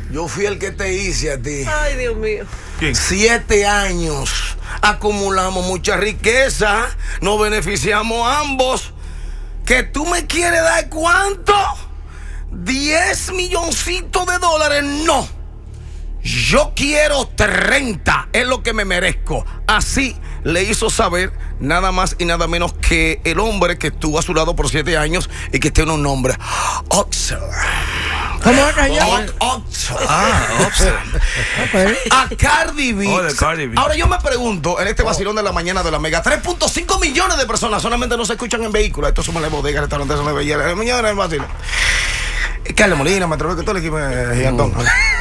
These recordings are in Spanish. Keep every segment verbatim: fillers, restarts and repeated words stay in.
Yo fui el que te hice a ti. Ay, Dios mío. ¿Quién? Siete años. Acumulamos mucha riqueza. Nos beneficiamos ambos. ¿Que tú me quieres dar cuánto? Diez milloncitos de dólares. No. Yo quiero treinta. Es lo que me merezco. Así le hizo saber nada más y nada menos que el hombre que estuvo a su lado por siete años y que tiene un nombre. Oxer. ¿Cómo va a callar? Ah, okay. A Cardi B. Oh, de Cardi B. Ahora yo me pregunto, en este vacilón de la mañana de la Mega, tres punto cinco millones de personas solamente no se escuchan en vehículos. Esto somos las bodegas, restaurantes, son las belleras. La mañana en el vacilón. Carlos Molina, me atrevo que todo el equipo es gigantón.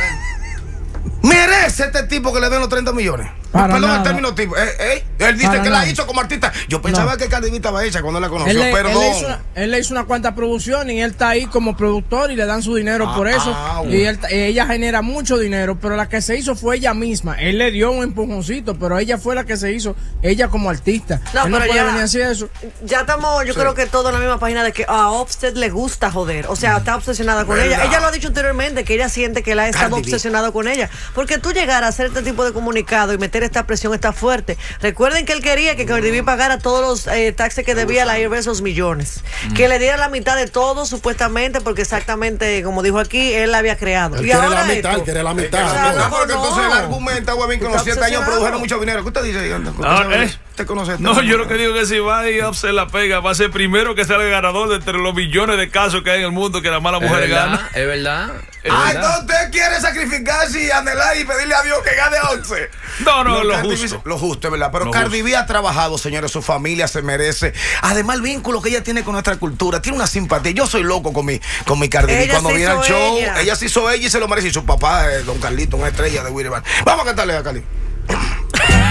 ¿Merece este tipo que le den los treinta millones? Para Perdón nada. el término tipo. Eh, eh, él dice Para que nada. la hizo como artista. Yo pensaba No. que Cardi B estaba hecha cuando la conoció. Él le, Perdón. él, le hizo una, él le hizo una cuanta producción y él está ahí como productor y le dan su dinero Ah, por eso. ah, Y bueno. él, ella genera mucho dinero, pero la que se hizo fue ella misma. Él le dio un empujoncito, pero ella fue la que se hizo, ella como artista. No, él no pero puede ya- venir así eso. Ya estamos, yo Sí. creo que todos en la misma página de que a Offset le gusta joder. O sea, está obsesionada con ¿Verdad? ella. Ella lo ha dicho anteriormente, que ella siente que él ha estado Cardi B. obsesionado con ella. Porque tú llegar a hacer este tipo de comunicado y meter esta presión está fuerte. Recuerden que él quería que Cardi B pagara todos los eh, taxes que debía a la I R S, esos millones. Que le diera la mitad de todo, supuestamente, porque exactamente, como dijo aquí, él la había creado. Él y quiere ahora la mitad, esto. él quiere la Eh, mitad. O sea, no, no, porque no. entonces el argumento, huevín, que en los Está siete años obsesionado. produjeron mucho dinero. ¿Qué usted dice, gigante? ¿Usted Ah, sabe? eh. ¿Usted conoce esto? No, yo lo que digo es que si va y Offset la pega, va a ser primero que sea el ganador de entre los millones de casos que hay en el mundo que las malas Es mujeres verdad, ganan. es verdad. Es Ah, verdad. entonces usted quiere sacrificarse y anhelar y pedirle a Dios que gane once. No, no, lo Cardi B justo. Lo justo, es verdad. Pero Lo Cardi B ha trabajado, señores. Su familia se merece. Además, el vínculo que ella tiene con nuestra cultura. Tiene una simpatía. Yo soy loco con mi, con mi Cardi B. Ella Cuando se viene al hizo show, ella. ella se hizo ella y se lo merece. Y su papá, eh, Don Carlito, una estrella de Willy Bar. Vamos a cantarle a Cali.